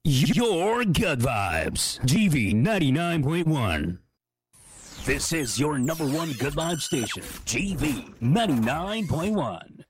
Your good vibes. GV 99.1. This is your number one good vibe station. GV 99.1.